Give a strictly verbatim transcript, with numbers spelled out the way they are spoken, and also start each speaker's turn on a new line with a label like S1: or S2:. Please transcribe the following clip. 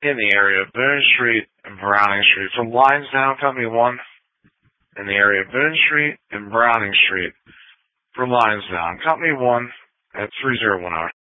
S1: in the area of Boone Street and Browning Street. From Lionsdown, Company one in the area of Boone Street and Browning Street. From Lionsdown, Company one at three zero one zero.